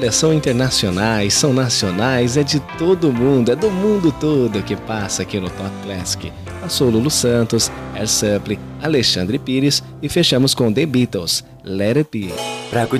Olha, são internacionais, são nacionais, é de todo mundo, é do mundo todo que passa aqui no Top Classic. Passou Lulu Santos, Air Supply, Alexandre Pires e fechamos com The Beatles, Let It Be.